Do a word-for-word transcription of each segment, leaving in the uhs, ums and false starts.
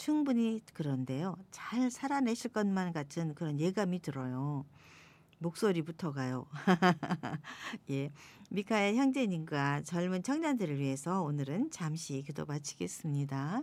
충분히 그런데요. 잘 살아내실 것만 같은 그런 예감이 들어요. 목소리부터가요. 예. 미카엘 형제님과 젊은 청년들을 위해서 오늘은 잠시 기도 바치겠습니다.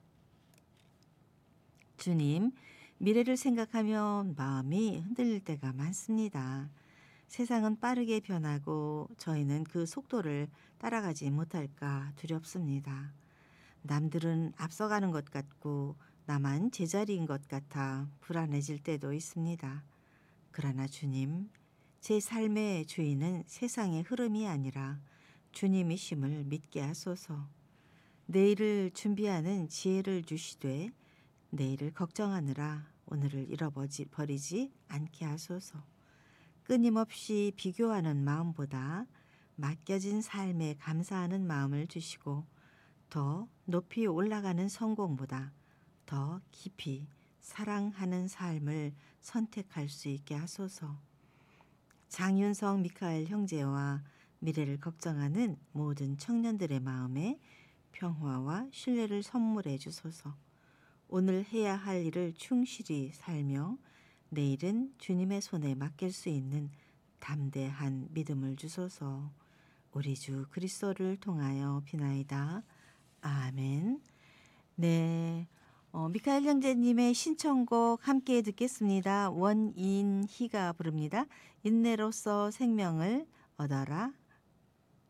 주님, 미래를 생각하면 마음이 흔들릴 때가 많습니다. 세상은 빠르게 변하고 저희는 그 속도를 따라가지 못할까 두렵습니다. 남들은 앞서가는 것 같고 나만 제자리인 것 같아 불안해질 때도 있습니다. 그러나 주님, 제 삶의 주인은 세상의 흐름이 아니라 주님이심을 믿게 하소서. 내일을 준비하는 지혜를 주시되 내일을 걱정하느라 오늘을 잃어버리지 않게 하소서. 끊임없이 비교하는 마음보다 맡겨진 삶에 감사하는 마음을 주시고 더 높이 올라가는 성공보다 더 깊이 사랑하는 삶을 선택할 수 있게 하소서. 장윤성 미카엘 형제와 미래를 걱정하는 모든 청년들의 마음에 평화와 신뢰를 선물해 주소서. 오늘 해야 할 일을 충실히 살며 내일은 주님의 손에 맡길 수 있는 담대한 믿음을 주소서. 우리 주 그리스도를 통하여 비나이다. 아멘. 네, 어, 미카엘 형제님의 신청곡 함께 듣겠습니다. 원인희가 부릅니다. 인내로서 생명을 얻어라.